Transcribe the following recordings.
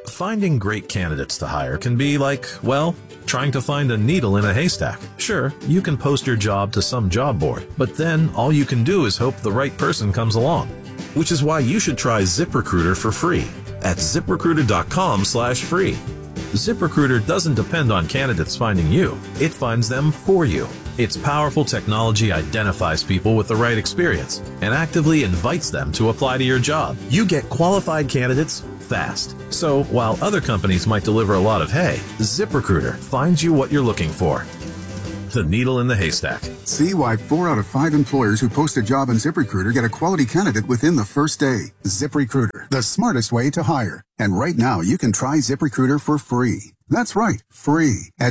Finding great candidates to hire can be like, well, trying to find a needle in a haystack. Sure, you can post your job to some job board, but then all you can do is hope the right person comes along. Which is why you should try ZipRecruiter for free at ZipRecruiter.com/free. ZipRecruiter doesn't depend on candidates finding you. It finds them for you. Its powerful technology identifies people with the right experience and actively invites them to apply to your job. You get qualified candidates fast. So while other companies might deliver a lot of hay, ZipRecruiter finds you what you're looking for. The needle in the haystack. See why 4 out of 5 employers who post a job on ZipRecruiter get a quality candidate within the first day. ZipRecruiter, the smartest way to hire. And right now, you can try ZipRecruiter for free. That's right, free at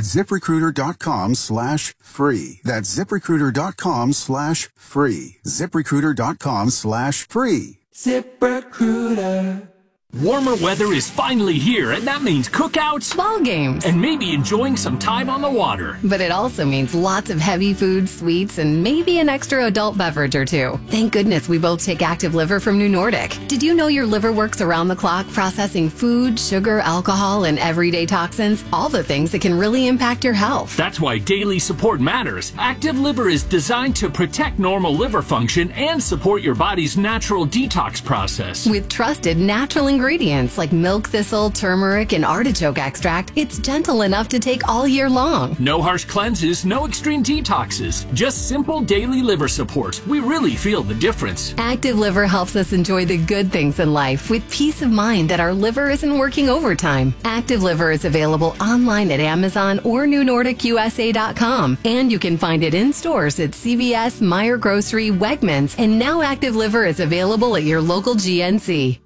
ZipRecruiter.com/free. That's ZipRecruiter.com/free. ZipRecruiter.com/free. ZipRecruiter. Warmer weather is finally here, and that means cookouts, ball games, and maybe enjoying some time on the water. But it also means lots of heavy food, sweets, and maybe an extra adult beverage or two. Thank goodness we both take Active Liver from New Nordic. Did you know your liver works around the clock processing food, sugar, alcohol, and everyday toxins? All the things that can really impact your health. That's why daily support matters. Active Liver is designed to protect normal liver function and support your body's natural detox process. With trusted natural ingredients like milk thistle, turmeric, and artichoke extract, it's gentle enough to take all year long. No harsh cleanses, no extreme detoxes, just simple daily liver support. We really feel the difference. Active Liver helps us enjoy the good things in life with peace of mind that our liver isn't working overtime. Active Liver is available online at Amazon or NewNordicUSA.com, and you can find it in stores at CVS, Meijer Grocery, Wegmans, and now Active Liver is available at your local GNC.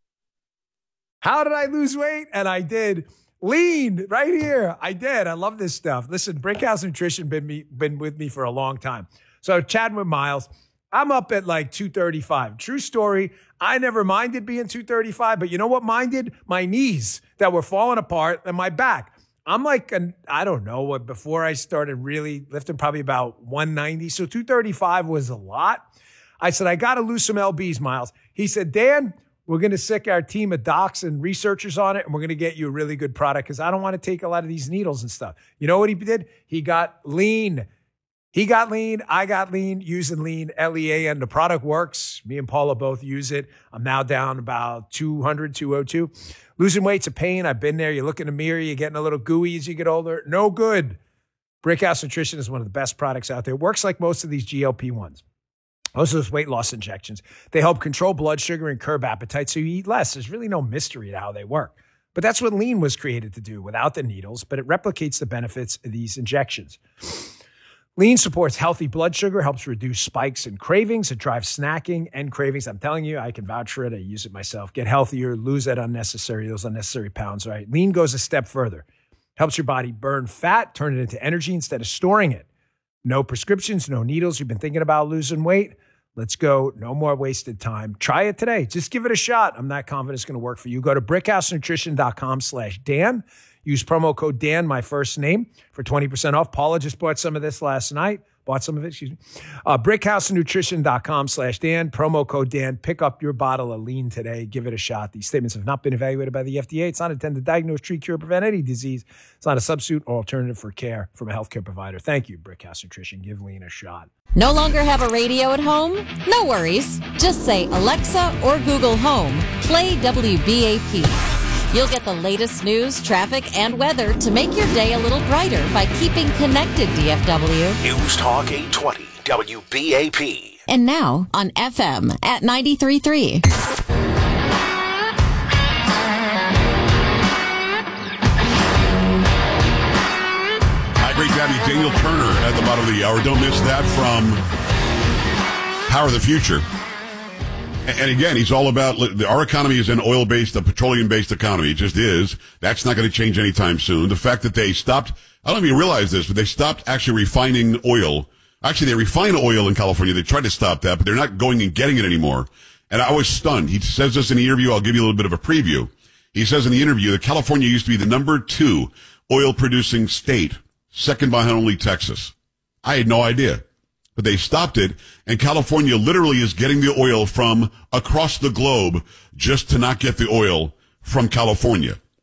How did I lose weight? And I did. Lean right here. I did. I love this stuff. Listen, Brickhouse Nutrition been with me for a long time. So chatting with Miles, I'm up at like 235. True story. I never minded being 235, but you know what minded? My knees that were falling apart and my back. I'm like, I don't know what, before I started really lifting, probably about 190. So 235 was a lot. I said, I got to lose some LBs, Miles. He said, Dan, we're going to sick our team of docs and researchers on it, and we're going to get you a really good product because I don't want to take a lot of these needles and stuff. You know what he did? He got lean. He got lean. I got lean using lean, LEAN. The product works. Me and Paula both use it. I'm now down about 200, 202. Losing weight's a pain. I've been there. You look in the mirror, you're getting a little gooey as you get older. No good. Brickhouse Nutrition is one of the best products out there. It works like most of these GLP-1s. Most of those weight loss injections, they help control blood sugar and curb appetite so you eat less. There's really no mystery to how they work. But that's what lean was created to do without the needles, but it replicates the benefits of these injections. Lean supports healthy blood sugar, helps reduce spikes and cravings. It drives snacking and cravings. I'm telling you, I can vouch for it. I use it myself. Get healthier, lose those unnecessary pounds, right? Lean goes a step further. Helps your body burn fat, turn it into energy instead of storing it. No prescriptions, no needles. You've been thinking about losing weight? Let's go. No more wasted time. Try it today. Just give it a shot. I'm not confident it's going to work for you. Go to brickhousenutrition.com/Dan. Use promo code Dan, my first name, for 20% off. Paula just bought some of this last night. Brickhousenutrition.com/Dan. Promo code Dan. Pick up your bottle of lean today. Give it a shot. These statements have not been evaluated by the FDA. It's not intended to diagnose, treat, cure, prevent any disease. It's not a substitute or alternative for care from a healthcare provider. Thank you, Brickhouse Nutrition. Give lean a shot. No longer have a radio at home? No worries. Just say, Alexa or Google Home, play WBAP. You'll get the latest news, traffic, and weather to make your day a little brighter by keeping connected, DFW. News Talk 820, WBAP. And now on FM at 93.3. Great to have you, Daniel Turner, at the bottom of the hour. Don't miss that from Power of the Future. And again, he's all about, our economy is an oil-based, a petroleum-based economy. It just is. That's not going to change anytime soon. The fact that they stopped, I don't even realize this, but they stopped actually refining oil. Actually, they refine oil in California. They tried to stop that, but they're not going and getting it anymore. And I was stunned. He says this in the interview. I'll give you a little bit of a preview. He says in the interview that California used to be the number 2 oil-producing state, second behind only Texas. I had no idea. But they stopped it, and California literally is getting the oil from across the globe just to not get the oil from California.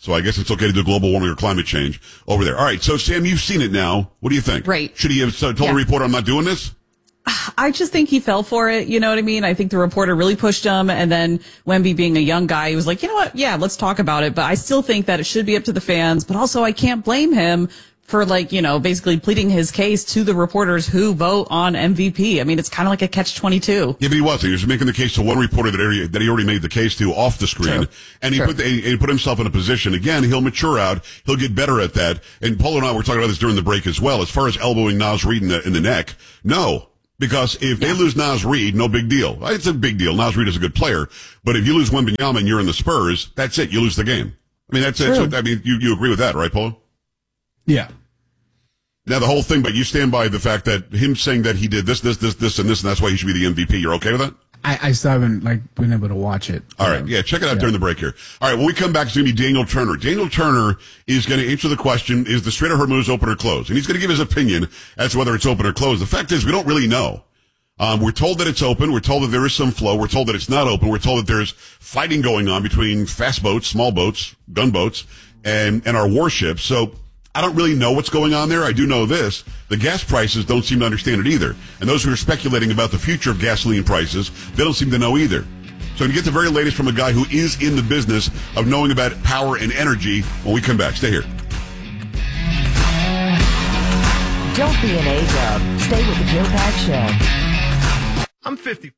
So I guess it's okay to do global warming or climate change over there. All right. So, Sam, you've seen it now. What do you think? Right. Should he have told the reporter, I'm not doing this? I just think he fell for it. You know what I mean? I think the reporter really pushed him. And then Wemby, being a young guy, he was like, you know what? Yeah, let's talk about it. But I still think that it should be up to the fans. But also, I can't blame him for, like, you know, basically pleading his case to the reporters who vote on MVP. I mean, it's kind of like a catch-22. Yeah, but he wasn't. He was making the case to one reporter that he already made the case to off the screen. True. And he put himself in a position. Again, he'll mature out. He'll get better at that. And Polo and I were talking about this during the break as well. As far as elbowing Naz Reid in the neck, no. Because if they lose Naz Reid, no big deal. It's a big deal. Naz Reid is a good player. But if you lose Wembanyama and you're in the Spurs, that's it. You lose the game. I mean, that's it. So, I mean, you agree with that, right, Polo? Yeah. Now, the whole thing, but you stand by the fact that him saying that he did this, and that's why he should be the MVP. You're okay with that? I still haven't been able to watch it. All right. Yeah, check it out during the break here. All right, when we come back, it's going to be Daniel Turner. Daniel Turner is going to answer the question, is the Strait of Hormuz open or closed? And he's going to give his opinion as to whether it's open or closed. The fact is, we don't really know. We're told that it's open. We're told that there is some flow. We're told that it's not open. We're told that there's fighting going on between fast boats, small boats, gunboats, and our warships. So I don't really know what's going on there. I do know this. The gas prices don't seem to understand it either. And those who are speculating about the future of gasoline prices, they don't seem to know either. So to get the very latest from a guy who is in the business of knowing about power and energy when we come back. Stay here. Don't be an A-dub. Stay with the Joe Pack Show. I'm 50.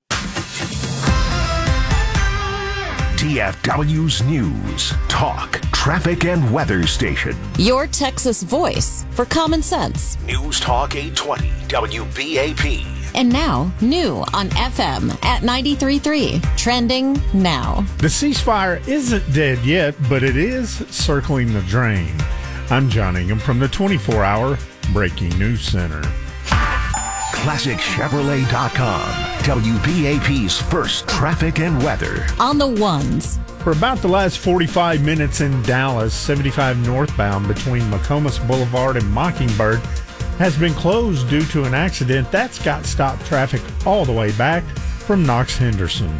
TFW's News, Talk, Traffic, and Weather Station. Your Texas voice for common sense. News Talk 820, WBAP. And now, new on FM at 93.3. Trending now. The ceasefire isn't dead yet, but it is circling the drain. I'm John Ingham from the 24-hour Breaking News Center. ClassicChevrolet.com. WBAP's first traffic and weather. On the ones. For about the last 45 minutes in Dallas, 75 northbound between McComas Boulevard and Mockingbird has been closed due to an accident. That's got stopped traffic all the way back from Knox Henderson.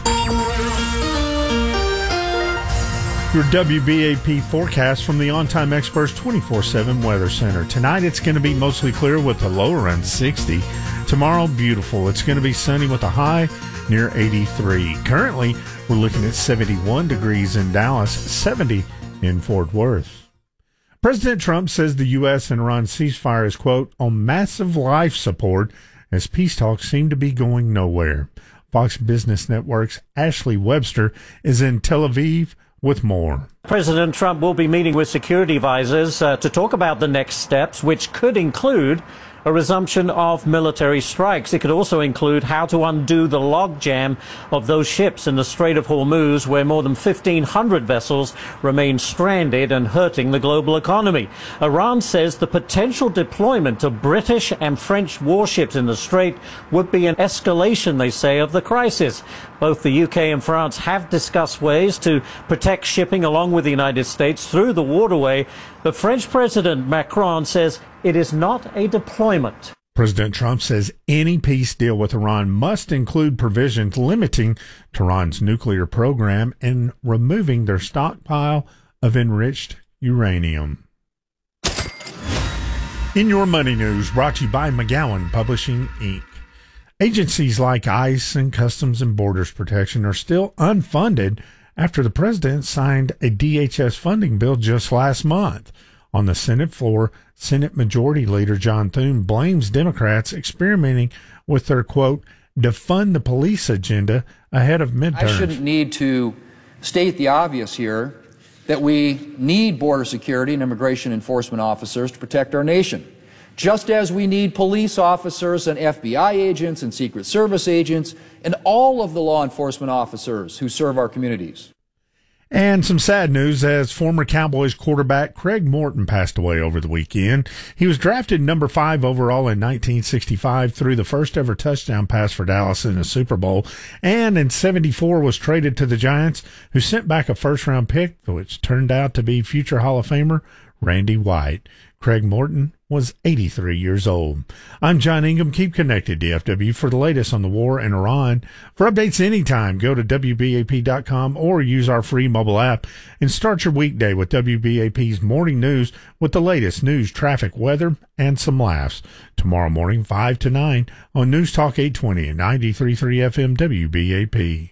Your WBAP forecast from the On Time Experts 24/7 Weather Center. Tonight it's going to be mostly clear with a low around 60. Tomorrow, beautiful. It's going to be sunny with a high near 83. Currently, we're looking at 71 degrees in Dallas, 70 in Fort Worth. President Trump says the U.S. and Iran ceasefire is, quote, on massive life support as peace talks seem to be going nowhere. Fox Business Network's Ashley Webster is in Tel Aviv with more. President Trump will be meeting with security advisors to talk about the next steps, which could include a resumption of military strikes. It could also include how to undo the logjam of those ships in the Strait of Hormuz, where more than 1,500 vessels remain stranded and hurting the global economy. Iran says the potential deployment of British and French warships in the Strait would be an escalation, they say, of the crisis. Both the UK and France have discussed ways to protect shipping along with the United States through the waterway. But French President Macron says it is not a deployment. President Trump says any peace deal with Iran must include provisions limiting Tehran's nuclear program and removing their stockpile of enriched uranium. In your money news, brought to you by McGowan Publishing, Inc. Agencies like ICE and Customs and Borders Protection are still unfunded after the president signed a DHS funding bill just last month. On the Senate floor, Senate Majority Leader John Thune blames Democrats experimenting with their, quote, defund the police agenda ahead of midterms. I shouldn't need to state the obvious here that we need border security and immigration enforcement officers to protect our nation, just as we need police officers and FBI agents and Secret Service agents and all of the law enforcement officers who serve our communities. And some sad news as former Cowboys quarterback Craig Morton passed away over the weekend. He was drafted number 5 overall in 1965, threw the first ever touchdown pass for Dallas in a Super Bowl, and in 74 was traded to the Giants, who sent back a first-round pick, which turned out to be future Hall of Famer Randy White. Craig Morton was 83 years old. I'm John Ingham. Keep connected, DFW, for the latest on the war in Iran. For updates anytime, go to WBAP.com or use our free mobile app and start your weekday with WBAP's morning news with the latest news, traffic, weather, and some laughs. Tomorrow morning, 5 to 9 on News Talk 820 and 93.3 FM WBAP.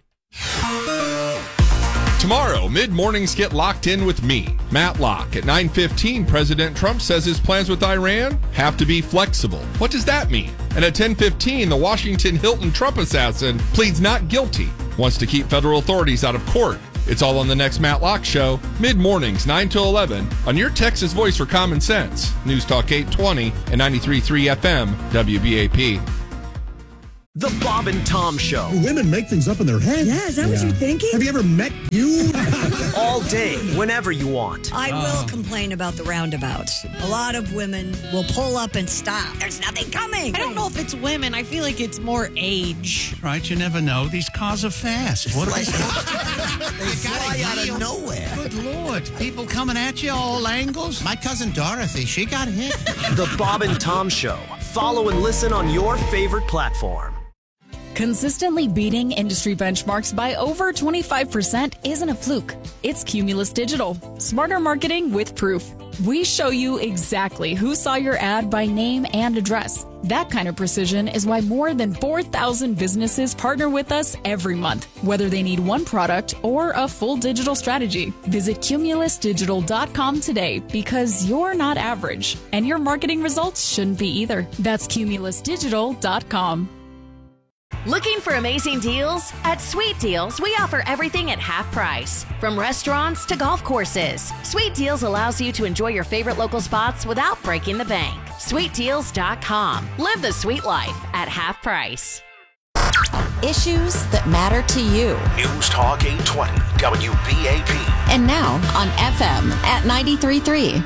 Tomorrow, mid-mornings get locked in with me, Matt Locke. At 9:15, President Trump says his plans with Iran have to be flexible. What does that mean? And at 10:15, the Washington Hilton Trump assassin pleads not guilty, wants to keep federal authorities out of court. It's all on the next Matt Locke Show, mid-mornings, 9 to 11, on your Texas voice for common sense. News Talk 820 and 93.3 FM, WBAP. The Bob and Tom Show. Women make things up in their head. Yeah, is that what you're thinking? Have you ever met you? All day, whenever you want. I will complain about the roundabouts. A lot of women will pull up and stop. There's nothing coming. I don't know if it's women. I feel like it's more age. Right, you never know. These cars are fast. What They fly out of nowhere. Good Lord. People coming at you all angles. My cousin Dorothy, she got hit. The Bob and Tom Show. Follow and listen on your favorite platform. Consistently beating industry benchmarks by over 25% isn't a fluke. It's Cumulus Digital. Smarter marketing with proof. We show you exactly who saw your ad by name and address. That kind of precision is why more than 4,000 businesses partner with us every month, whether they need one product or a full digital strategy. Visit cumulusdigital.com today because you're not average, and your marketing results shouldn't be either. That's cumulusdigital.com. Looking for amazing deals? At Sweet Deals, we offer everything at half price. From restaurants to golf courses, Sweet Deals allows you to enjoy your favorite local spots without breaking the bank. SweetDeals.com. Live the sweet life at half price. Issues that matter to you. News Talk 820 WBAP. And now on FM at 93.3.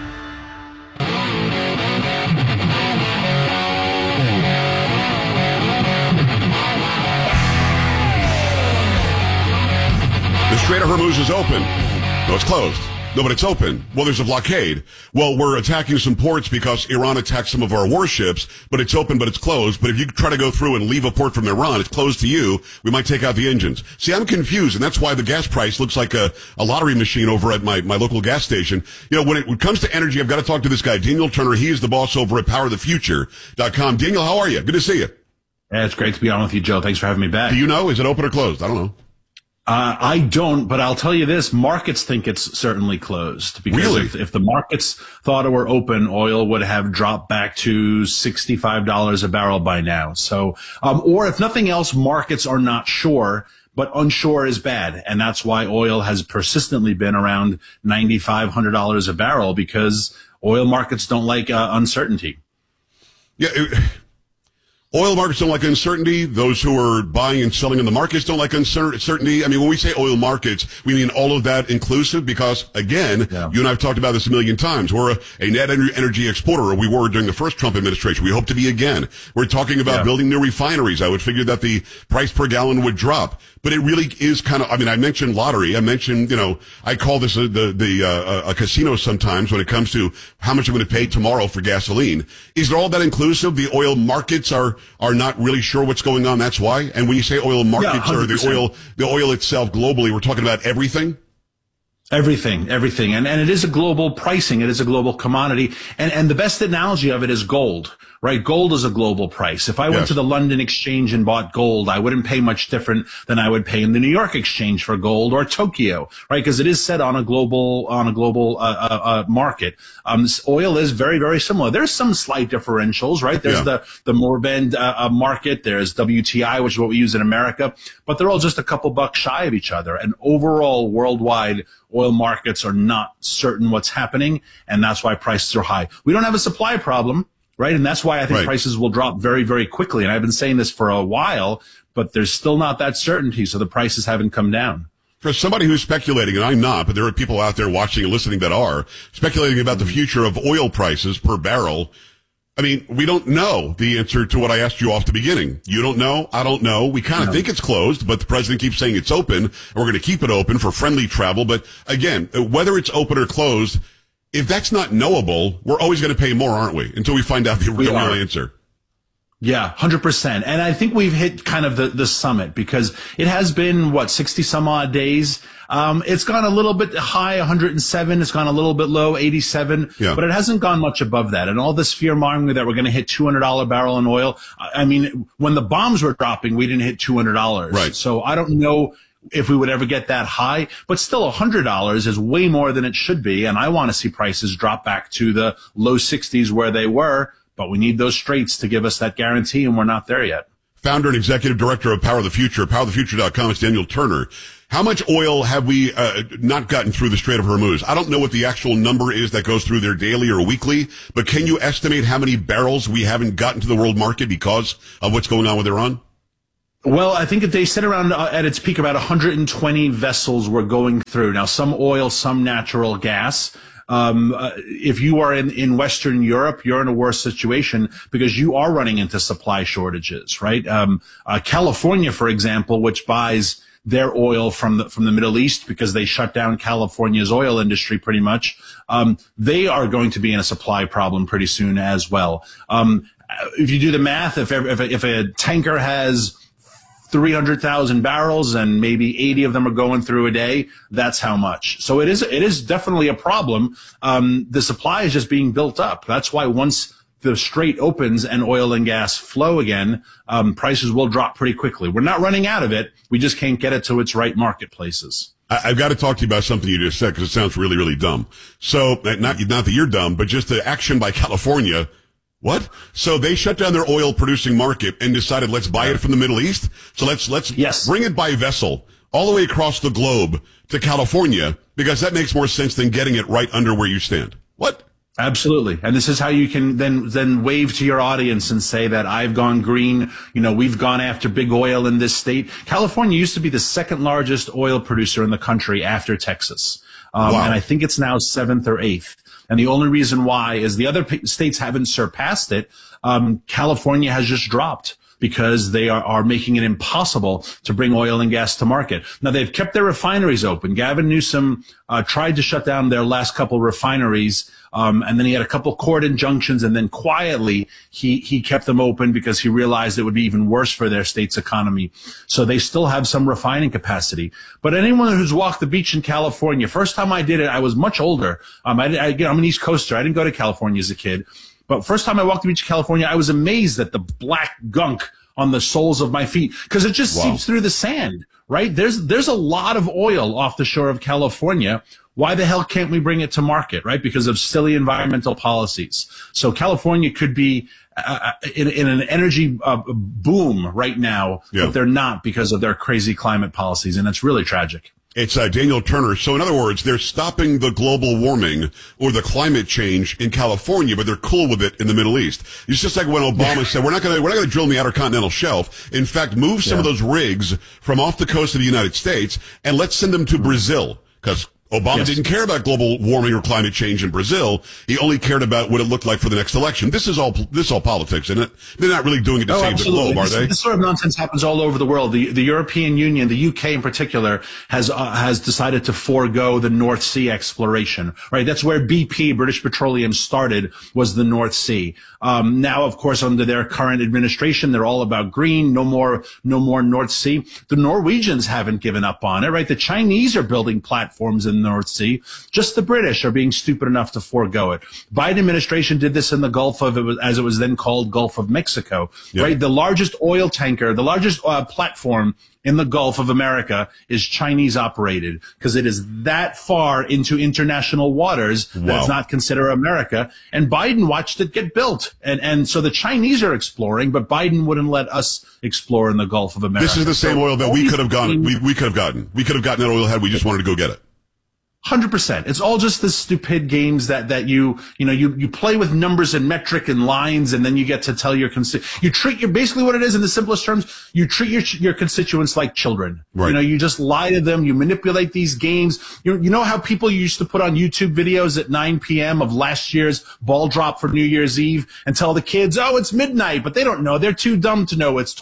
The Strait of Hormuz is open. No, it's closed. No, but it's open. Well, there's a blockade. Well, we're attacking some ports because Iran attacked some of our warships, but it's open, but it's closed. But if you try to go through and leave a port from Iran, it's closed to you. We might take out the engines. See, I'm confused, and that's why the gas price looks like a lottery machine over at my local gas station. You know, when it comes to energy, I've got to talk to this guy, Daniel Turner. He is the boss over at PowerTheFuture.com. Daniel, how are you? Good to see you. Yeah, it's great to be on with you, Joe. Thanks for having me back. Do you know? Is it open or closed? I don't know. I don't, but I'll tell you this, markets think it's certainly closed. Because really? If the markets thought it were open, oil would have dropped back to $65 a barrel by now. So, or if nothing else, markets are not sure, but unsure is bad. And that's why oil has persistently been around $9,500 a barrel, because oil markets don't like uncertainty. Yeah. Oil markets don't like uncertainty. Those who are buying and selling in the markets don't like uncertainty. I mean, when we say oil markets, we mean all of that inclusive because, again, you and I have talked about this a million times. We're a net energy exporter, or we were during the first Trump administration. We hope to be again. We're talking about building new refineries. I would figure that the price per gallon would drop. But it really is kind of, I mean, I mentioned lottery. I mentioned, I call this a casino sometimes when it comes to how much I'm going to pay tomorrow for gasoline. Is it all that inclusive? The oil markets are not really sure what's going on. That's why. And when you say oil markets or the oil itself globally, we're talking about everything. Everything. And it is a global pricing. It is a global commodity. And the best analogy of it is gold, right? Gold is a global price. If I went to the London Exchange and bought gold, I wouldn't pay much different than I would pay in the New York Exchange for gold, or Tokyo, right? Because it is set on a global market. Oil is very, very similar. There's some slight differentials, right? There's the Morbend market. There's WTI, which is what we use in America, but they're all just a couple bucks shy of each other. And overall, worldwide, oil markets are not certain what's happening, and that's why prices are high. We don't have a supply problem, right? And that's why I think prices will drop very, very quickly. And I've been saying this for a while, but there's still not that certainty, so the prices haven't come down. For somebody who's speculating, and I'm not, but there are people out there watching and listening that are speculating about the future of oil prices per barrel, I mean, we don't know the answer to what I asked you off the beginning. You don't know. I don't know. We kind of think it's closed, but the president keeps saying it's open, and we're going to keep it open for friendly travel. But again, whether it's open or closed, if that's not knowable, we're always going to pay more, aren't we? Until we find out the real answer. Yeah, 100%. And I think we've hit kind of the summit because it has been, 60 some odd days. It's gone a little bit high, 107. It's gone a little bit low, 87. Yeah. But it hasn't gone much above that. And all this fear mongering that we're going to hit $200 a barrel in oil. I mean, when the bombs were dropping, we didn't hit $200. Right. So I don't know if we would ever get that high, but still $100 is way more than it should be. And I want to see prices drop back to the low 60s where they were, but we need those straits to give us that guarantee, and we're not there yet. Founder and executive director of Power of the Future, powerofthefuture.com, is Daniel Turner. How much oil have we not gotten through the Strait of Hormuz? I don't know what the actual number is that goes through there daily or weekly, but can you estimate how many barrels we haven't gotten to the world market because of what's going on with Iran? Well, I think they said around at its peak about 120 vessels were going through. Now, some oil, some natural gas. If you are in Western Europe, you're in a worse situation because you are running into supply shortages, right? California, for example, which buys their oil from the Middle East because they shut down California's oil industry pretty much. They are going to be in a supply problem pretty soon as well. If you do the math, if a tanker has 300,000 barrels and maybe 80 of them are going through a day, that's how much. So it is definitely a problem. The supply is just being built up. That's why once the strait opens and oil and gas flow again, prices will drop pretty quickly. We're not running out of it. We just can't get it to its right marketplaces. I've got to talk to you about something you just said because it sounds really, really dumb. So not that you're dumb, but just the action by California. What? So they shut down their oil producing market and decided let's buy it from the Middle East. So let's bring it by vessel all the way across the globe to California because that makes more sense than getting it right under where you stand. What? Absolutely. And this is how you can then wave to your audience and say that I've gone green. You know, we've gone after big oil in this state. California used to be the second largest oil producer in the country after Texas. Wow. And I think it's now 7th or 8th. And the only reason why is the other states haven't surpassed it. California has just dropped because they are making it impossible to bring oil and gas to market. Now, they've kept their refineries open. Gavin Newsom tried to shut down their last couple refineries, and then he had a couple court injunctions, and then quietly he kept them open because he realized it would be even worse for their state's economy. So they still have some refining capacity. But anyone who's walked the beach in California, first time I did it, I was much older. I'm an East Coaster. I didn't go to California as a kid. But first time I walked the beach of California, I was amazed at the black gunk on the soles of my feet because it just seeps through the sand, right? There's a lot of oil off the shore of California. Why the hell can't we bring it to market, right? Because of silly environmental policies. So California could be in an energy boom right now, but they're not because of their crazy climate policies, and it's really tragic. It's Daniel Turner. So in other words, they're stopping the global warming or the climate change in California, but they're cool with it in the Middle East. It's just like when Obama said, we're not going to drill in the outer continental shelf. In fact, move some of those rigs from off the coast of the United States and let's send them to Brazil because Obama didn't care about global warming or climate change in Brazil. He only cared about what it looked like for the next election. This is all politics, isn't it? They're not really doing it to save the globe, are they? This sort of nonsense happens all over the world. The European Union, the UK in particular, has decided to forego the North Sea exploration. Right, that's where BP, British Petroleum, started, was the North Sea. Now, of course, under their current administration, they're all about green, no more North Sea. The Norwegians haven't given up on it, right? The Chinese are building platforms in the North Sea. Just the British are being stupid enough to forego it. Biden administration did this in the Gulf of, as it was then called, Gulf of Mexico, right? The largest oil tanker, the largest platform in the Gulf of America is Chinese operated because it is that far into international waters that it's not considered America. And Biden watched it get built. And so the Chinese are exploring, but Biden wouldn't let us explore in the Gulf of America. This is the same oil that we could have gotten. We could have gotten. We could have gotten that oil had we just wanted to go get it. 100%. It's all just the stupid games that you play with numbers and metric and lines, and then you get to tell your basically what it is in the simplest terms, you treat your constituents like children. Right. You just lie to them, you manipulate these games. You know how people used to put on YouTube videos at 9 p.m. of last year's ball drop for New Year's Eve and tell the kids, oh, it's midnight, but they don't know. They're too dumb to know it's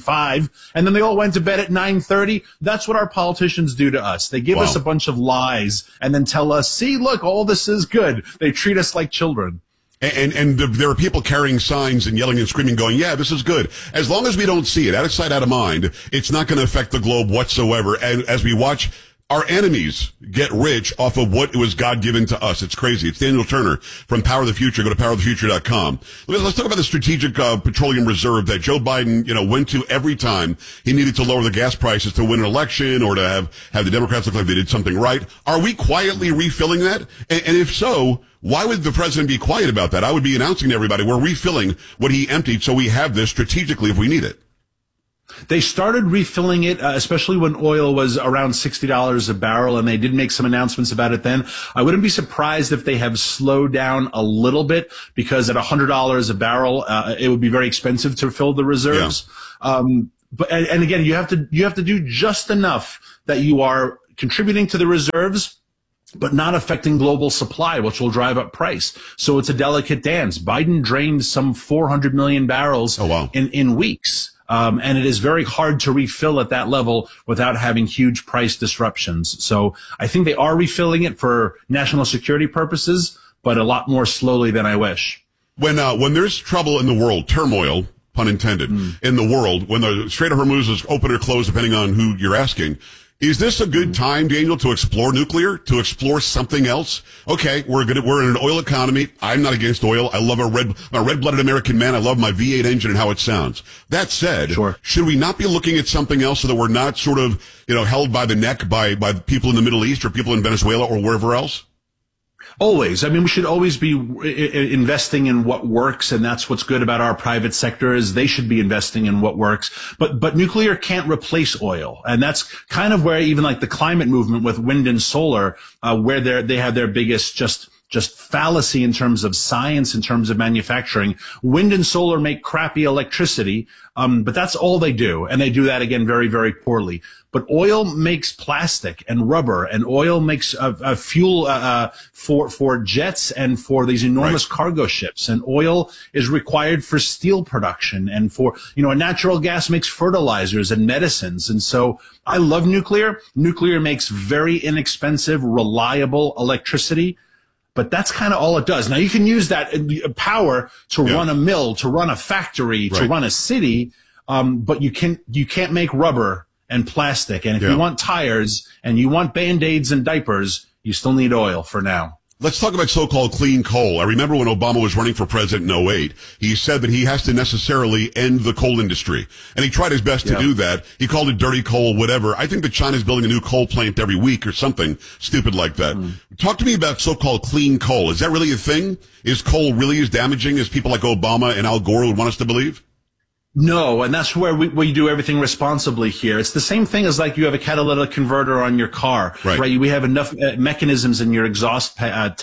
2025. And then they all went to bed at 9:30. That's what our politicians do to us. They give us a bunch of lies eyes and then tell us, see, look, all this is good. They treat us like children. And there are people carrying signs and yelling and screaming, going, yeah, this is good. As long as we don't see it, out of sight, out of mind, it's not going to affect the globe whatsoever. And as we watch our enemies get rich off of what was God-given to us. It's crazy. It's Daniel Turner from Power of the Future. Go to powerofthefuture.com. Let's talk about the strategic petroleum reserve that Joe Biden, went to every time he needed to lower the gas prices to win an election or to have the Democrats look like they did something right. Are we quietly refilling that? And if so, why would the president be quiet about that? I would be announcing to everybody we're refilling what he emptied so we have this strategically if we need it. They started refilling it, especially when oil was around $60 a barrel, and they did make some announcements about it then. I wouldn't be surprised if they have slowed down a little bit, because at $100 a barrel, it would be very expensive to fill the reserves. Yeah. But again, you have to do just enough that you are contributing to the reserves, but not affecting global supply, which will drive up price. So it's a delicate dance. Biden drained some 400 million barrels in weeks. And it is very hard to refill at that level without having huge price disruptions. So I think they are refilling it for national security purposes, but a lot more slowly than I wish. When there's trouble in the world, turmoil, pun intended, in the world, when the Strait of Hormuz is open or closed, depending on who you're asking, is this a good time, Daniel, to explore nuclear, to explore something else? Okay, we're in an oil economy. I'm not against oil. I love a red-blooded American man. I love my V8 engine and how it sounds. That said, should we not be looking at something else so that we're not sort of, held by the neck by people in the Middle East or people in Venezuela or wherever else? Always. I mean, we should always be investing in what works, and that's what's good about our private sector is they should be investing in what works. But nuclear can't replace oil, and that's kind of where even like the climate movement with wind and solar, where they have their biggest just fallacy in terms of science, in terms of manufacturing. Wind and solar make crappy electricity, but that's all they do, and they do that again very, very poorly. But oil makes plastic and rubber, and oil makes a fuel for jets and for these enormous cargo ships. And oil is required for steel production and for natural gas makes fertilizers and medicines. And so I love nuclear. Nuclear makes very inexpensive, reliable electricity. But that's kind of all it does. Now, you can use that power to run a mill, to run a factory, to run a city, but you can't make rubber and plastic. And if you want tires and you want Band-Aids and diapers, you still need oil for now. Let's talk about so-called clean coal. I remember when Obama was running for president in 2008, he said that he has to necessarily end the coal industry. And he tried his best to do that. He called it dirty coal, whatever. I think that China's building a new coal plant every week or something stupid like that. Talk to me about so-called clean coal. Is that really a thing? Is coal really as damaging as people like Obama and Al Gore would want us to believe? No, and that's where we do everything responsibly here. It's the same thing as like you have a catalytic converter on your car, right? We have enough mechanisms in your exhaust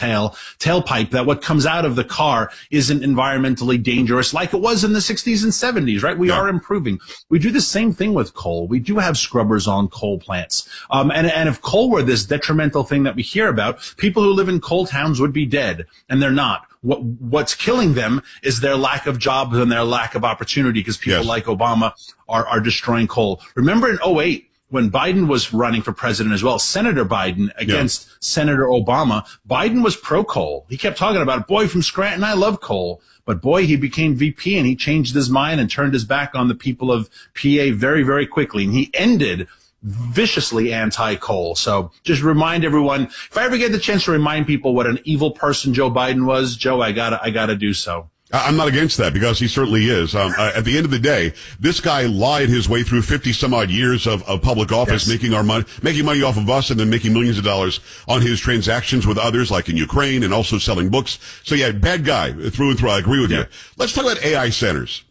tailpipe that what comes out of the car isn't environmentally dangerous like it was in the 60s and 70s, right? We are improving. We do the same thing with coal. We do have scrubbers on coal plants. And if coal were this detrimental thing that we hear about, people who live in coal towns would be dead, and they're not. What's killing them is their lack of jobs and their lack of opportunity, because people like Obama are destroying coal. Remember in 2008, when Biden was running for president as well, Senator Biden against Senator Obama, Biden was pro-coal. He kept talking about it. Boy, from Scranton, I love coal. But boy, he became VP and he changed his mind and turned his back on the people of PA very, very quickly. And he ended viciously anti-coal. So just remind everyone, if I ever get the chance to remind people what an evil person Joe Biden was, Joe, I gotta do so. I'm not against that, because he certainly is. At the end of the day, this guy lied his way through 50 some odd years of public office, making money off of us, and then making millions of dollars on his transactions with others, like in Ukraine, and also selling books. So yeah, bad guy through and through. I agree with you. Let's talk about AI centers.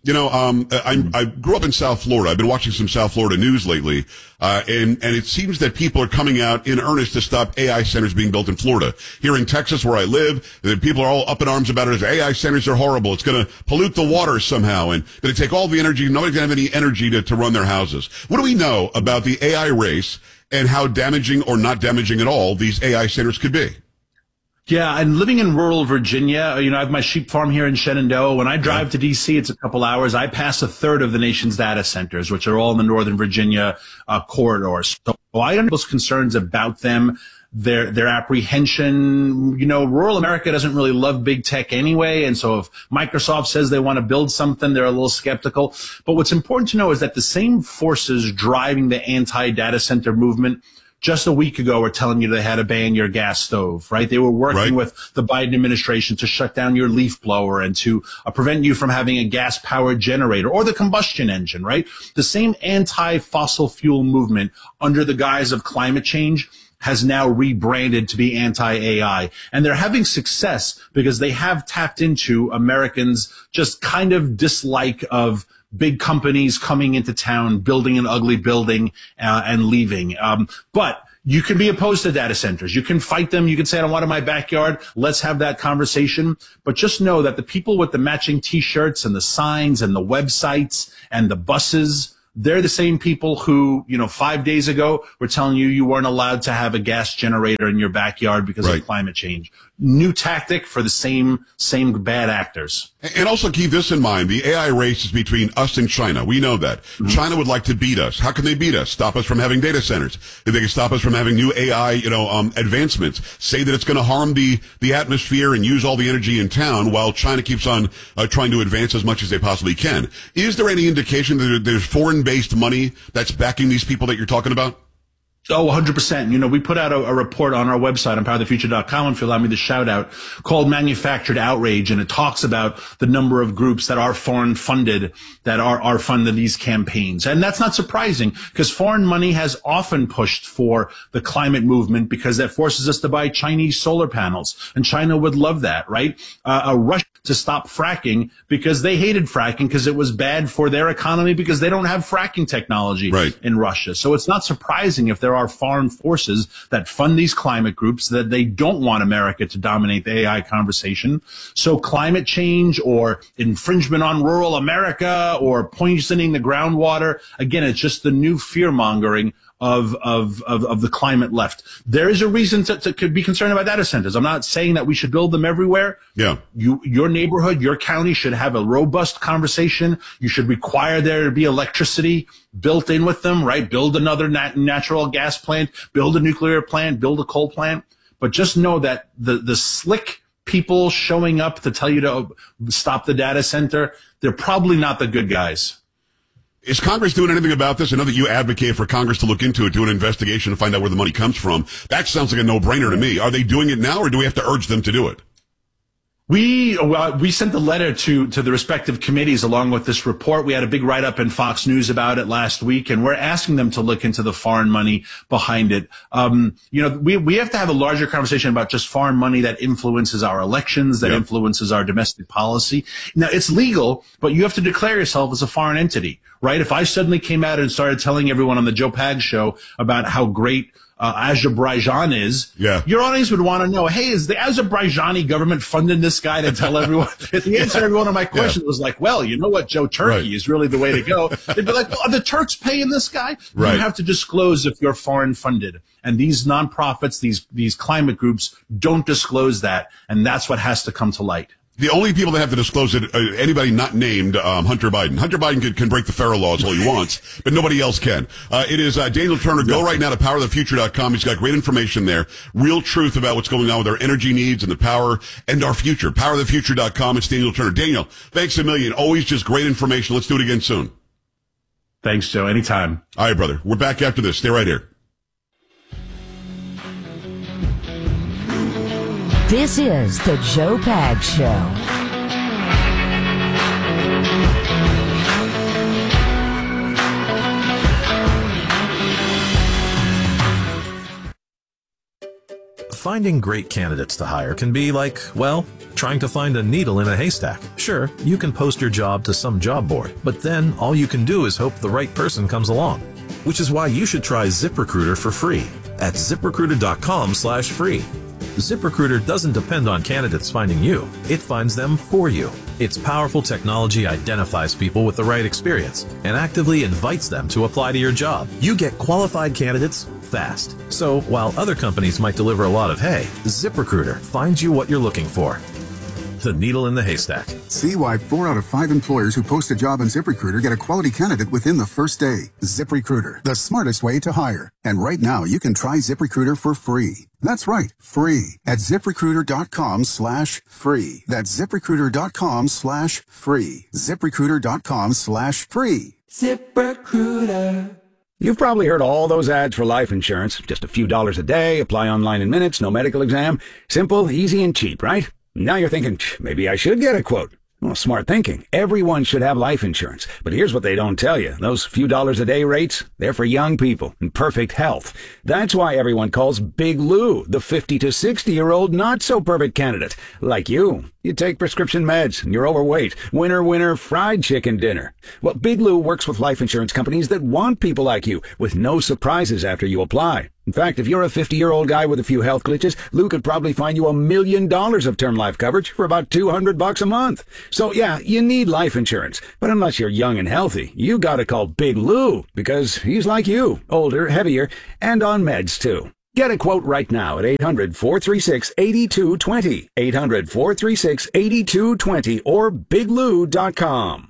I grew up in South Florida. I've been watching some South Florida news lately. And it seems that people are coming out in earnest to stop AI centers being built in Florida. Here in Texas, where I live, the people are all up in arms about it. AI centers are horrible. It's going to pollute the water somehow, and going to take all the energy. Nobody's going to have any energy to run their houses. What do we know about the AI race and how damaging or not damaging at all these AI centers could be? Yeah, and living in rural Virginia, I have my sheep farm here in Shenandoah. When I drive to D.C., it's a couple hours. I pass a third of the nation's data centers, which are all in the Northern Virginia corridor. So I understand those concerns about them. their apprehension. You know, rural America doesn't really love big tech anyway. And so if Microsoft says they want to build something, they're a little skeptical. But what's important to know is that the same forces driving the anti-data center movement just a week ago were telling you they had to ban your gas stove, right? They were working with the Biden administration to shut down your leaf blower and to prevent you from having a gas-powered generator or the combustion engine, right? The same anti-fossil fuel movement under the guise of climate change has now rebranded to be anti-AI. And they're having success because they have tapped into Americans' just kind of dislike of big companies coming into town, building an ugly building, and leaving. But you can be opposed to data centers. You can fight them. You can say, I don't want it in my backyard. Let's have that conversation. But just know that the people with the matching T-shirts and the signs and the websites and the buses, they're the same people who, 5 days ago were telling you weren't allowed to have a gas generator in your backyard because of climate change. New tactic for the same bad actors. And also keep this in mind. The AI race is between us and China. We know that. Mm-hmm. China would like to beat us. How can they beat us? Stop us from having data centers. They can stop us from having new AI, advancements. Say that it's going to harm the atmosphere and use all the energy in town while China keeps on trying to advance as much as they possibly can. Is there any indication that there's foreign-based money that's backing these people that you're talking about? Oh, 100%. We put out a report on our website on powerthefuture.com, if you allow me the shout out, called Manufactured Outrage. And it talks about the number of groups that are foreign funded, that are funded these campaigns. And that's not surprising because foreign money has often pushed for the climate movement because that forces us to buy Chinese solar panels. And China would love that, right? Russia to stop fracking because they hated fracking because it was bad for their economy because they don't have fracking technology in Russia. So it's not surprising if there are foreign forces that fund these climate groups that they don't want America to dominate the AI conversation. So climate change or infringement on rural America or poisoning the groundwater, again, it's just the new fear mongering of the climate left. There is a reason to be concerned about data centers. I'm not saying that we should build them everywhere. Yeah. Your neighborhood, your county should have a robust conversation. You should require there to be electricity built in with them, right? Build another natural gas plant, build a nuclear plant, build a coal plant. But just know that the slick people showing up to tell you to stop the data center, they're probably not the good guys. Is Congress doing anything about this? I know that you advocate for Congress to look into it, do an investigation to find out where the money comes from. That sounds like a no-brainer to me. Are they doing it now, or do we have to urge them to do it? We sent the letter to the respective committees along with this report. We had a big write-up in Fox News about it last week, and we're asking them to look into the foreign money behind it. We have to have a larger conversation about just foreign money that influences our elections, that influences our domestic policy. Now, it's legal, but you have to declare yourself as a foreign entity, right? If I suddenly came out and started telling everyone on the Joe Pag show about how great Azerbaijan is, your audience would want to know, hey, is the Azerbaijani government funding this guy to tell everyone? If the answer to every one of my questions was like, well, you know what, Joe, Turkey is really the way to go, they'd be like, well, are the Turks paying this guy? You have to disclose if you're foreign funded. And these nonprofits, these climate groups don't disclose that. And that's what has to come to light. The only people that have to disclose it, anybody not named Hunter Biden. Hunter Biden can break the FARA laws all he wants, but nobody else can. It is Daniel Turner. Go right now to powerthefuture.com. He's got great information there. Real truth about what's going on with our energy needs and the power and our future. Powerthefuture.com. It's Daniel Turner. Daniel, thanks a million. Always just great information. Let's do it again soon. Thanks, Joe. Anytime. All right, brother. We're back after this. Stay right here. This is the Joe Pag Show. Finding great candidates to hire can be like, well, trying to find a needle in a haystack. Sure, you can post your job to some job board, but then all you can do is hope the right person comes along. Which is why you should try ZipRecruiter for free at ZipRecruiter.com/free. ZipRecruiter doesn't depend on candidates finding you. It finds them for you. Its powerful technology identifies people with the right experience and actively invites them to apply to your job. You get qualified candidates fast. So while other companies might deliver a lot of hay, ZipRecruiter finds you what you're looking for. the needle in the haystack. See why 4 out of 5 employers who post a job on ZipRecruiter get a quality candidate within the first day. ZipRecruiter, the smartest way to hire. And right now, you can try ZipRecruiter for free. That's right, free at ZipRecruiter.com/free. That's ZipRecruiter.com/free. ZipRecruiter.com/free. ZipRecruiter. You've probably heard all those ads for life insurance. Just a few dollars a day, apply online in minutes, no medical exam. Simple, easy, and cheap, right? Now you're thinking, maybe I should get a quote. Well, smart thinking. Everyone should have life insurance. But here's what they don't tell you. Those few dollars a day rates, they're for young people in perfect health. That's why everyone calls Big Lou the 50 to 60-year-old not-so-perfect candidate. Like you. You take prescription meds, and you're overweight. Winner, winner, fried chicken dinner. Well, Big Lou works with life insurance companies that want people like you, with no surprises after you apply. In fact, if you're a 50-year-old guy with a few health glitches, Lou could probably find you $1 million of term life coverage for about $200 a month. So yeah, you need life insurance. But unless you're young and healthy, you gotta call Big Lou, because he's like you, older, heavier, and on meds too. Get a quote right now at 800-436-8220, 800-436-8220, or biglou.com.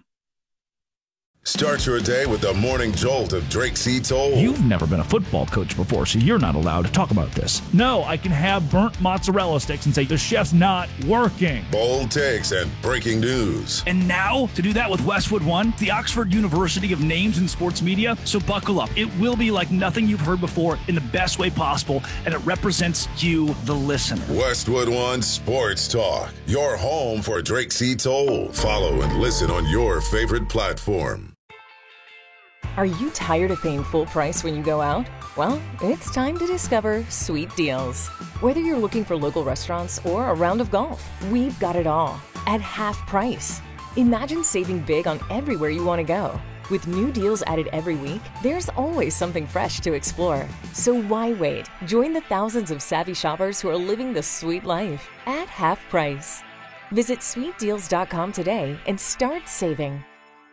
Start your day with the morning jolt of Drake C. Toll. You've never been a football coach before, so you're not allowed to talk about this. No, I can have burnt mozzarella sticks and say the chef's not working. Bold takes and breaking news. And now, to do that with Westwood One, the Oxford University of Names in Sports Media, so buckle up. It will be like nothing you've heard before in the best way possible, and it represents you, the listener. Westwood One Sports Talk, your home for Drake C. Toll. Follow and listen on your favorite platform. Are you tired of paying full price when you go out? Well, it's time to discover Sweet Deals. Whether you're looking for local restaurants or a round of golf, we've got it all at half price. Imagine saving big on everywhere you want to go. With new deals added every week, there's always something fresh to explore. So why wait? Join the thousands of savvy shoppers who are living the sweet life at half price. Visit sweetdeals.com today and start saving.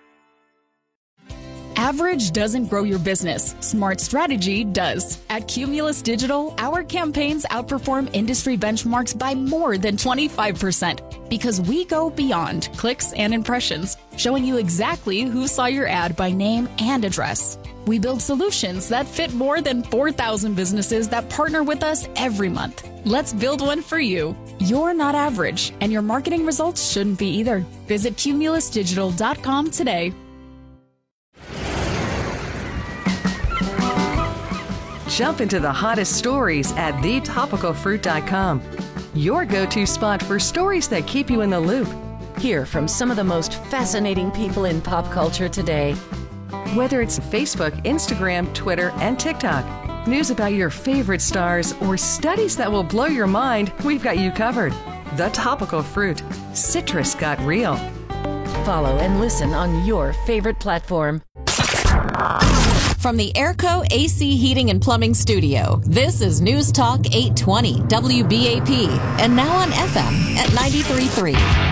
Average doesn't grow your business. Smart strategy does. At Cumulus Digital, our campaigns outperform industry benchmarks by more than 25% because we go beyond clicks and impressions, showing you exactly who saw your ad by name and address. We build solutions that fit more than 4,000 businesses that partner with us every month. Let's build one for you. You're not average, and your marketing results shouldn't be either. Visit cumulusdigital.com today. Jump into the hottest stories at thetopicalfruit.com. Your go-to spot for stories that keep you in the loop. Hear from some of the most fascinating people in pop culture today. Whether it's Facebook, Instagram, Twitter, and TikTok, news about your favorite stars, or studies that will blow your mind, we've got you covered. The Topical Fruit. Citrus got real. Follow and listen on your favorite platform. From the Airco AC Heating and Plumbing Studio, this is News Talk 820 WBAP, and now on FM at 93.3.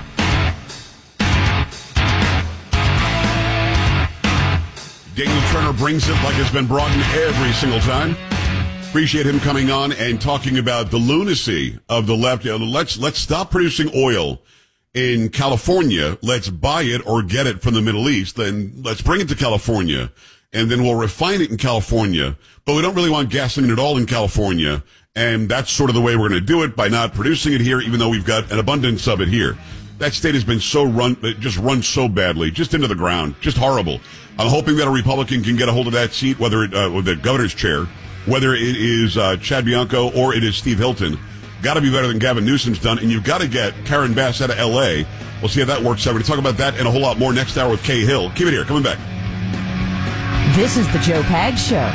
Daniel Turner brings it like it's been brought in every single time. Appreciate him coming on and talking about the lunacy of the left. Let's stop producing oil in California. Let's buy it or get it from the Middle East. Then let's bring it to California, and then we'll refine it in California. But we don't really want gasoline at all in California, and that's sort of the way we're going to do it, by not producing it here, even though we've got an abundance of it here. That state has been so run so badly, just into the ground, just horrible. I'm hoping that a Republican can get a hold of that seat, whether it, with the governor's chair, whether it is Chad Bianco or it is Steve Hilton. Got to be better than Gavin Newsom's done, and you've got to get Karen Bass out of L.A. We'll see how that works out. We're going to talk about that and a whole lot more next hour with Kay Hill. Keep it here. Coming back. This is the Joe Pags Show.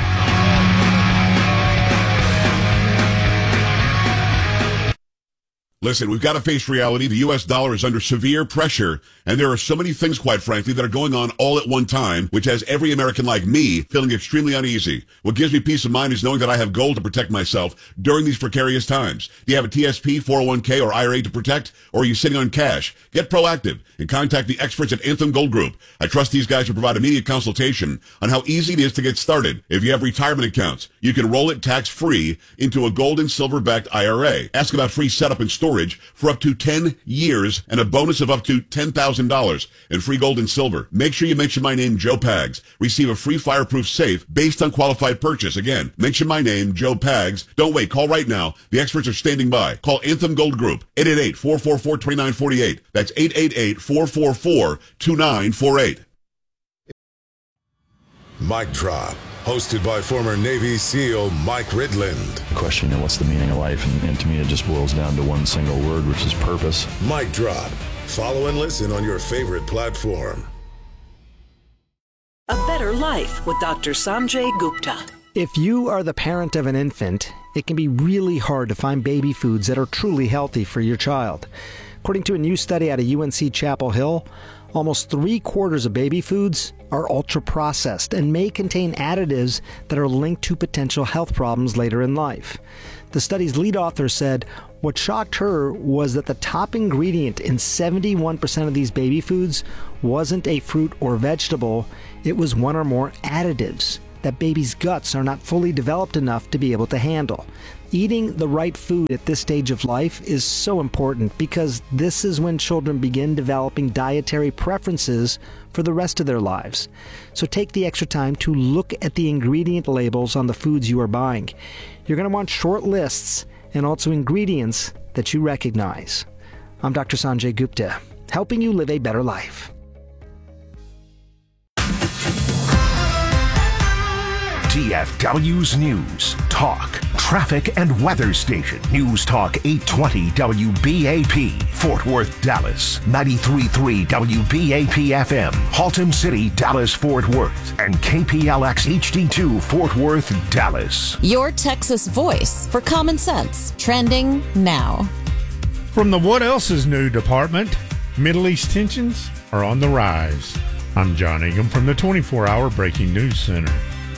Listen, we've got to face reality. The U.S. dollar is under severe pressure, and there are so many things, quite frankly, that are going on all at one time, which has every American like me feeling extremely uneasy. What gives me peace of mind is knowing that I have gold to protect myself during these precarious times. Do you have a TSP, 401k, or IRA to protect, or are you sitting on cash? Get proactive and contact the experts at Anthem Gold Group. I trust these guys to provide immediate consultation on how easy it is to get started. If you have retirement accounts, you can roll it tax-free into a gold and silver-backed IRA. Ask about free setup and storage storage for up to 10 years and a bonus of up to $10,000 in free gold and silver. Make sure you mention my name, Joe Pags. Receive a free fireproof safe based on qualified purchase. Again, mention my name, Joe Pags. Don't wait. Call right now. The experts are standing by. Call Anthem Gold Group, 888-444-2948. That's 888-444-2948. Mic Drop, hosted by former Navy SEAL Mike Ridland. Question, what's the meaning of life? And to me, it just boils down to one single word, which is purpose. Mic Drop. Follow and listen on your favorite platform. A Better Life with Dr. Sanjay Gupta. If you are the parent of an infant, it can be really hard to find baby foods that are truly healthy for your child. According to a new study out of UNC Chapel Hill, almost 3/4 of baby foods are ultra-processed and may contain additives that are linked to potential health problems later in life. The study's lead author said what shocked her was that the top ingredient in 71% of these baby foods wasn't a fruit or vegetable, it was one or more additives that babies' guts are not fully developed enough to be able to handle. Eating the right food at this stage of life is so important because this is when children begin developing dietary preferences for the rest of their lives. So take the extra time to look at the ingredient labels on the foods you are buying. You're going to want short lists and also ingredients that you recognize. I'm Dr. Sanjay Gupta, helping you live a better life. DFW's News, Talk, Traffic and Weather Station. News Talk 820 WBAP, Fort Worth, Dallas. 93.3 WBAP FM, Haltom City, Dallas, Fort Worth. And KPLX HD2, Fort Worth, Dallas. Your Texas voice for common sense. Trending now. From the What Else Is New department, Middle East tensions are on the rise. I'm John Egan from the 24-hour Breaking News Center.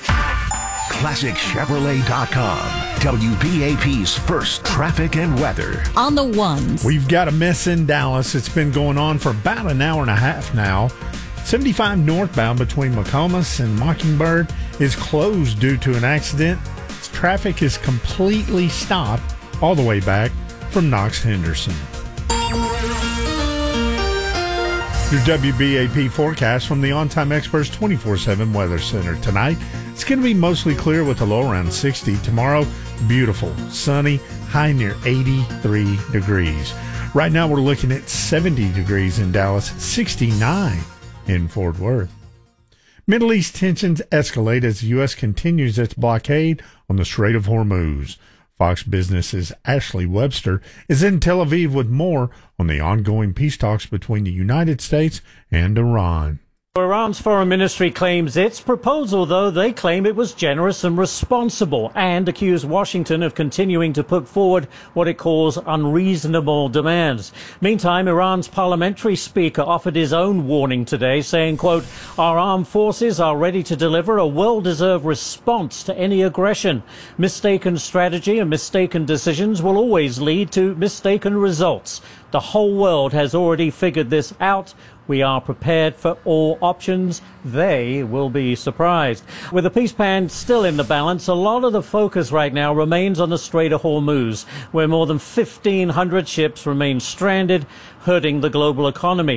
ClassicChevrolet.com, WBAP's first traffic and weather. On the ones. We've got a mess in Dallas. It's been going on for about an hour and a half now. 75 northbound between McComas and Mockingbird is closed due to an accident. Traffic is completely stopped all the way back from Knox Henderson. Your WBAP forecast from the On Time Experts 24/7 Weather Center. Tonight, it's going to be mostly clear with a low around 60. Tomorrow, beautiful, sunny, high near 83 degrees. Right now, we're looking at 70 degrees in Dallas, 69 in Fort Worth. Middle East tensions escalate as the U.S. continues its blockade on the Strait of Hormuz. Fox Business's Ashley Webster is in Tel Aviv with more on the ongoing peace talks between the United States and Iran. Iran's foreign ministry claims its proposal, though they claim it was generous and responsible, and accuse Washington of continuing to put forward what it calls unreasonable demands. Meantime, Iran's parliamentary speaker offered his own warning today, saying, quote, "Our armed forces are ready to deliver a well-deserved response to any aggression. Mistaken strategy and mistaken decisions will always lead to mistaken results. The whole world has already figured this out. We are prepared for all options. They will be surprised." With the peace plan still in the balance, a lot of the focus right now remains on the Strait of Hormuz, where more than 1,500 ships remain stranded, hurting the global economy.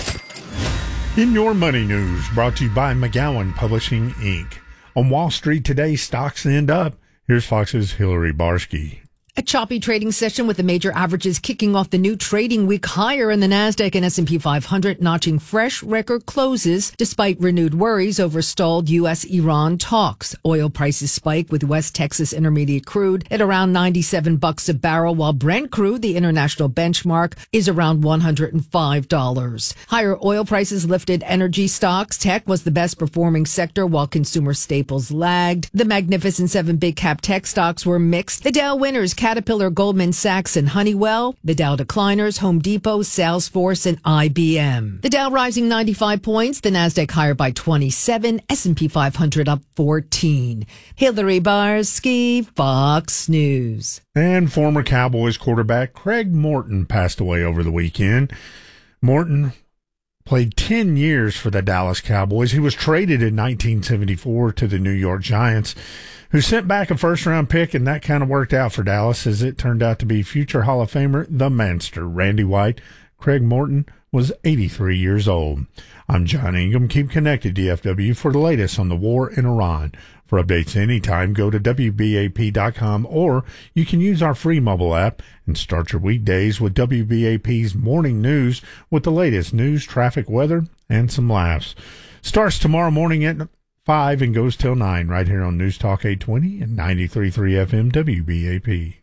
In your money news, brought to you by McGowan Publishing, Inc. On Wall Street today, stocks end up. Here's Fox's Hillary Barsky. A choppy trading session with the major averages kicking off the new trading week higher in the Nasdaq and S&P 500 notching fresh record closes despite renewed worries over stalled U.S.-Iran talks. Oil prices spike with West Texas Intermediate crude at around $97 a barrel, while Brent crude, the international benchmark, is around $105. Higher oil prices lifted energy stocks. Tech was the best performing sector while consumer staples lagged. The Magnificent Seven big cap tech stocks were mixed. The Dow winners, Caterpillar, Goldman Sachs, and Honeywell. The Dow decliners, Home Depot, Salesforce, and IBM. The Dow rising 95 points, the Nasdaq higher by 27, S&P 500 up 14. Hillary Barsky, Fox News. And former Cowboys quarterback Craig Morton passed away over the weekend. Morton played 10 years for the Dallas Cowboys. He was traded in 1974 to the New York Giants, who sent back a first-round pick, and that kind of worked out for Dallas as it turned out to be future Hall of Famer, the Manster, Randy White. Craig Morton was 83 years old. I'm John Ingham. Keep connected, DFW, for the latest on the war in Iran. For updates anytime, go to WBAP.com, or you can use our free mobile app and start your weekdays with WBAP's morning news with the latest news, traffic, weather, and some laughs. Starts tomorrow morning at 5 and goes till 9 right here on News Talk 820 and 93.3 FM WBAP.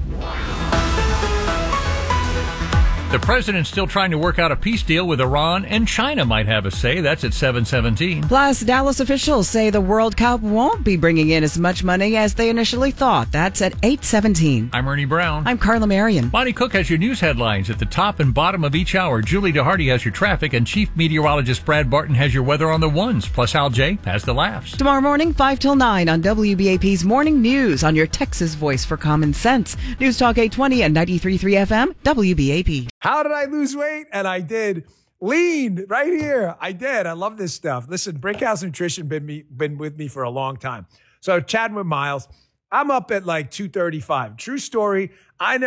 The president's still trying to work out a peace deal with Iran, and China might have a say. That's at 7:17. Plus, Dallas officials say the World Cup won't be bringing in as much money as they initially thought. That's at 8:17. I'm Ernie Brown. I'm Carla Marion. Bonnie Cook has your news headlines at the top and bottom of each hour. Julie DeHardy has your traffic, and Chief Meteorologist Brad Barton has your weather on the ones. Plus, Al J has the laughs. Tomorrow morning, 5 till 9 on WBAP's Morning News on your Texas voice for common sense. News Talk 820 and 93.3 FM, WBAP. How did I lose weight? And I did. Lean right here. I did. I love this stuff. Listen, Brickhouse Nutrition been with me for a long time. So chatting with Miles, I'm up at like 235. True story. I never